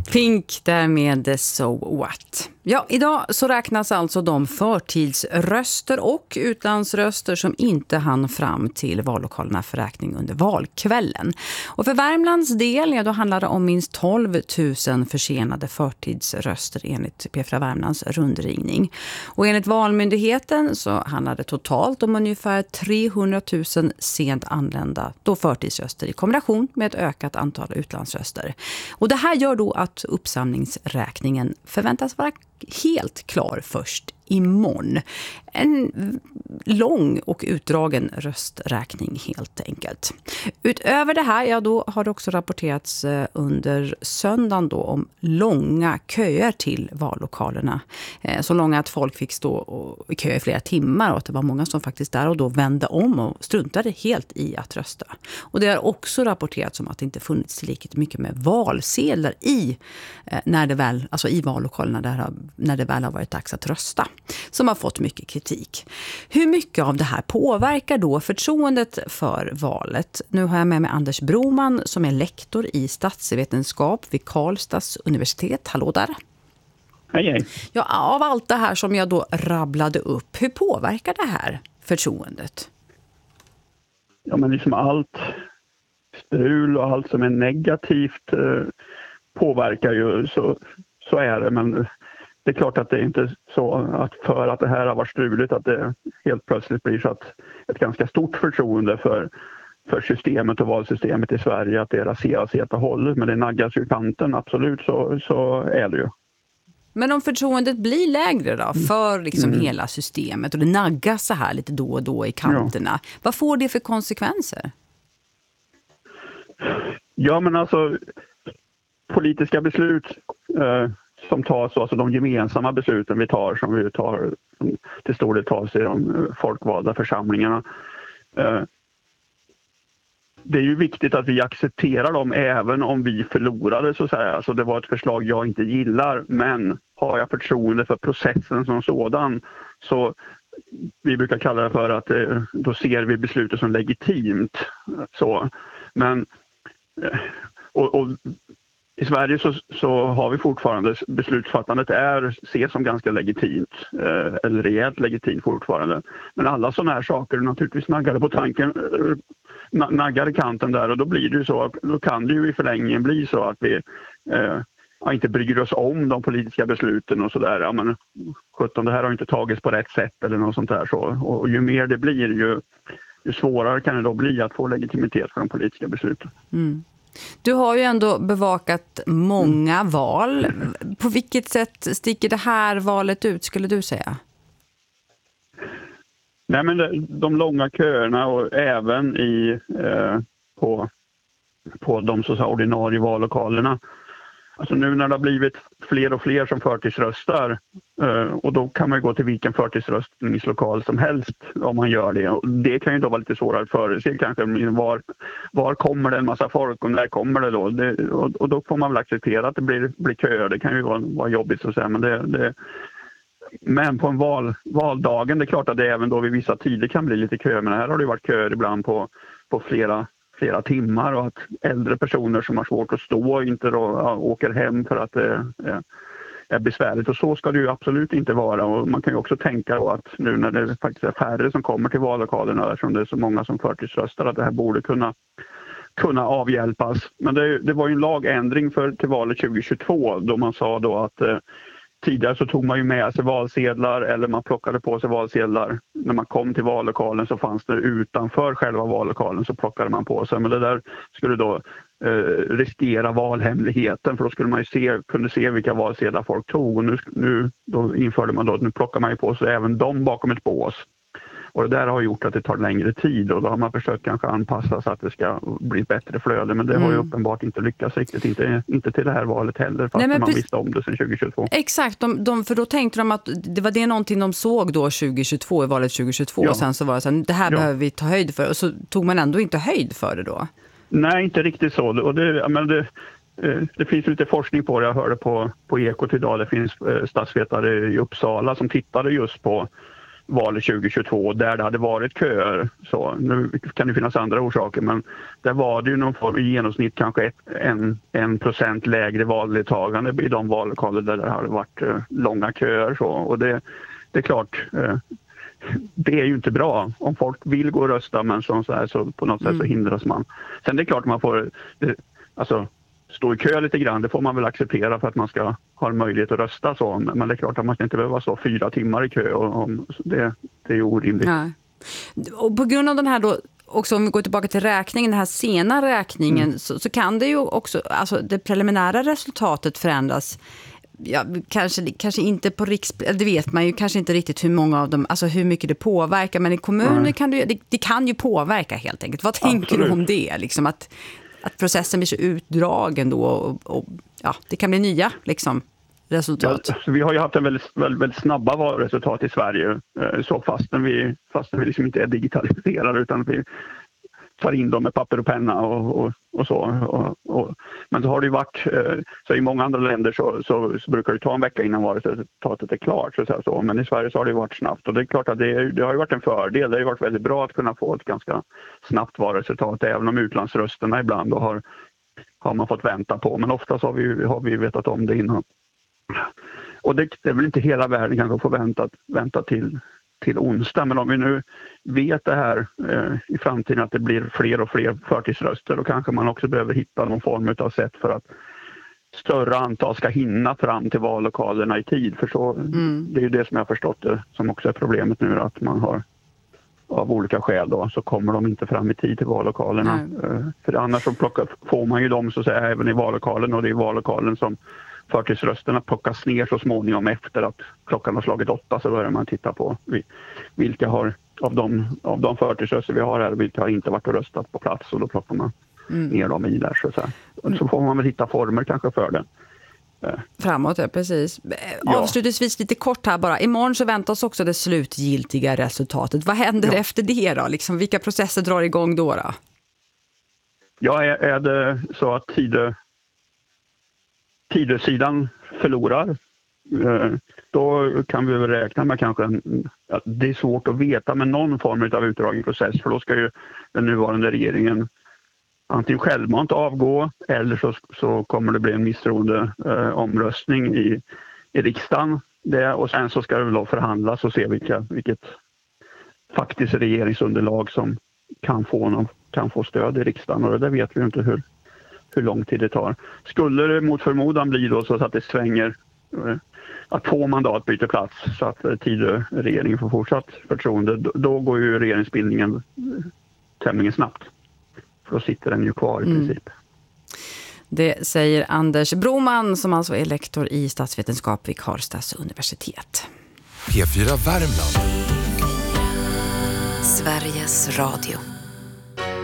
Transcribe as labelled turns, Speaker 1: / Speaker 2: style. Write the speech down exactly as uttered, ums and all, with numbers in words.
Speaker 1: Pink där med So What. Ja, idag så räknas alltså de förtidsröster och utlandsröster som inte hann fram till vallokalerna för räkning under valkvällen. Och för Värmlands del, ja, då handlar det om minst tolv tusen försenade förtidsröster enligt P fyra Värmlands rundringning. Och enligt Valmyndigheten så handlar det totalt om ungefär trehundratusen sent anlända då förtidsröster i kombination med ett ökat antal utlandsröster. Och det här gör då att uppsamlingsräkningen förväntas vara helt klar först imorgon. En lång och utdragen rösträkning helt enkelt. Utöver det här, ja, då har det också rapporterats under söndagen då om långa köer till vallokalerna. Så långa att folk fick stå i kö i flera timmar och att det var många som faktiskt där och då vände om och struntade helt i att rösta. Och det har också rapporterats om att det inte funnits tillräckligt mycket med valsedlar i när det väl, alltså i vallokalerna där, när det väl har varit dags att rösta, som har fått mycket kritik. Hur mycket av det här påverkar då förtroendet för valet? Nu har jag med mig Anders Broman som är lektor i statsvetenskap vid Karlstads universitet. Hallå där.
Speaker 2: Hej, hej.
Speaker 1: Ja, av allt det här som jag då rabblade upp, hur påverkar det här förtroendet?
Speaker 2: Ja, men liksom allt strul och allt som är negativt eh, påverkar ju, så, så är det, men det är klart att det är inte så att för att det här har varit struligt att det helt plötsligt blir så att ett ganska stort förtroende för, för systemet och valsystemet i Sverige, att det raseras helt och hållet. Men det naggas ju kanten, absolut, så, så är det ju.
Speaker 1: Men om förtroendet blir lägre då för liksom mm. hela systemet och det naggas så här lite då och då i kanterna, ja. Vad får det för konsekvenser?
Speaker 2: Ja, men alltså politiska beslut eh, som tas, alltså de gemensamma besluten vi tar, som vi tar till stor del tas i de folkvalda församlingarna. Eh, det är ju viktigt att vi accepterar dem även om vi förlorade, så att säga. Alltså det var ett förslag jag inte gillar, men har jag förtroende för processen som sådan, så vi brukar kalla det för att eh, då ser vi beslutet som legitimt. Så. Men eh, och, och i Sverige så, så har vi fortfarande beslutsfattandet är ses som ganska legitimt, eh, eller rejält legitimt fortfarande. Men alla sådana här saker är naturligtvis naggade på tanken, eh, naggar i kanten där, och då blir det ju så, då kan det ju i förlängningen bli så att vi eh, inte bryr oss om de politiska besluten och sådär. Ja, men sjutton, det här har inte tagits på rätt sätt eller något sånt där, så. Och ju mer det blir, ju, ju svårare kan det då bli att få legitimitet för de politiska besluten.
Speaker 1: Mm. Du har ju ändå bevakat många mm. val. På vilket sätt sticker det här valet ut, skulle du säga?
Speaker 2: Nej, men de, de långa köerna och även i eh, på, på de så ordinarie vallokalerna. Alltså nu när det har blivit fler och fler som förtidsröstar, eh, och då kan man gå till vilken förtidsröstningslokal som helst om man gör det. Och det kan ju då vara lite svårare att förutse kanske. Var, var kommer det en massa folk och när kommer det då? Det, och, och då får man väl acceptera att det blir, blir köer. Det kan ju vara, vara jobbigt så att säga. Men, det, det, men på en val, valdagen, det är klart att det även då vid vissa tider kan bli lite köer. Men här har det varit köer ibland på, på flera flera timmar, och att äldre personer som har svårt att stå inte då, ja, åker hem för att det är, är besvärligt, och så ska det ju absolut inte vara. Och man kan ju också tänka då att nu när det faktiskt är färre som kommer till vallokalerna, eftersom det är så många som förtidsröstar, att det här borde kunna kunna avhjälpas. Men det, det var ju en lagändring för till valet tjugohundratjugotvå då man sa då att eh, tidigare så tog man ju med sig valsedlar, eller man plockade på sig valsedlar. När man kom till vallokalen så fanns det utanför själva vallokalen, så plockade man på sig. Men det där skulle då eh, riskera valhemligheten, för då skulle man ju se, kunde se vilka valsedlar folk tog. Och nu, nu då införde man då att nu plockar man ju på sig även dem bakom ett bås. Och det där har gjort att det tar längre tid, och då har man försökt kanske anpassa så att det ska bli bättre flöde. Men det mm. har ju uppenbart inte lyckats riktigt, inte, inte till det här valet heller, fast Nej, man precis... visste om det sedan tjugohundratjugotvå.
Speaker 1: Exakt, de, de, för då tänkte de att det var det någonting de såg då tjugohundratjugotvå, i valet tjugohundratjugotvå, ja. Och sen så var det så här, det här ja. behöver vi ta höjd för, och så tog man ändå inte höjd för det då.
Speaker 2: Nej, inte riktigt så. Och det, men det, det finns lite forskning på det, jag hörde på, på Ekot idag, det finns statsvetare i Uppsala som tittade just på valet tjugo tjugotvå där det hade varit köer. Så, nu kan det finnas andra orsaker, men där var det ju någon form, i genomsnitt kanske ett, en, en procent lägre valdeltagande i de vallokaler där det hade varit eh, långa köer. Så. Och det, det är klart, eh, det är ju inte bra om folk vill gå och rösta, men så, så, här, så på något sätt så hindras man. Sen det är klart man får det, alltså, stå i kö lite grann, det får man väl acceptera för att man ska ha en möjlighet att rösta. Så. Men det är klart att man ska inte behöva stå fyra timmar i kö. Och, och det, det är ju orimligt.
Speaker 1: Ja. Och på grund av den här då, också om vi går tillbaka till räkningen, den här sena räkningen, mm. så, så kan det ju också, alltså det preliminära resultatet förändras. Ja, kanske, kanske inte på riks... Det vet man ju kanske inte riktigt hur många av dem, alltså hur mycket det påverkar. Men i kommuner mm. kan det, det, det kan ju påverka helt enkelt. Vad tänker Absolut. du om det? Liksom att, att processen blir så utdragen då och, och ja, det kan bli nya liksom, resultat.
Speaker 2: Ja, vi har ju haft en väldigt, väldigt, väldigt snabba valresultat i Sverige, så fastän vi, fastän vi liksom inte är digitaliserade utan vi tar in dem med papper och penna och, och, och så. Och, och, men så har det ju varit, så i många andra länder så, så, så brukar det ta en vecka innan valresultatet är klart. Så, så, så. Men i Sverige så har det varit snabbt och det är klart att det, det har ju varit en fördel. Det har ju varit väldigt bra att kunna få ett ganska snabbt valresultat, även om utlandsrösterna ibland då har, har man fått vänta på. Men oftast har vi, har vi vetat om det innan. Och det, det är väl inte hela världen kanske får vänta, vänta till till onsdag, men om vi nu vet det här eh, i framtiden att det blir fler och fler förtidsröster, då kanske man också behöver hitta någon form av sätt för att större antal ska hinna fram till vallokalerna i tid, för så mm. det är ju det som jag har förstått det, som också är problemet nu, att man har av olika skäl då, så kommer de inte fram i tid till vallokalerna. Mm. För annars så plockar, får man ju dem så att säga även i vallokalen, och det är vallokalen som förtidsrösterna plockas ner så småningom efter att klockan har slagit åtta, så börjar man titta på vilka har av de, av de förtidsröster vi har här, vilka har inte varit och röstat på plats, och då plockar man mm. ner dem i där. Så, så, här. Så får man väl hitta former kanske för det.
Speaker 1: Framåt, ja, precis. Ja. Avslutningsvis lite kort här bara. Imorgon så väntas också det slutgiltiga resultatet. Vad händer ja. efter det då? Liksom, vilka processer drar igång då? då?
Speaker 2: Ja, är, är det så att Tidö, Tidö-sidan förlorar, då kan vi väl räkna med kanske en, att det är svårt att veta, med någon form av utdragen process, för då ska ju den nuvarande regeringen antingen självmant avgå, eller så, så kommer det bli en misstroende eh, omröstning i, i riksdagen. Det, och sen så ska det då förhandlas och se vilka, vilket faktiskt regeringsunderlag som kan få, någon, kan få stöd i riksdagen. Och det vet vi inte hur, hur lång tid det tar. Skulle det mot förmodan bli då så att det svänger, eh, att två mandat byter plats så att eh, Tidö regeringen får fortsatt förtroende, då, då går ju regeringsbildningen eh, tämligen snabbt. För då sitter den ju kvar i princip. Mm.
Speaker 1: Det säger Anders Broman, som alltså är lektor i statsvetenskap vid Karlstads universitet.
Speaker 3: P fyra Värmland.
Speaker 4: Sveriges Radio.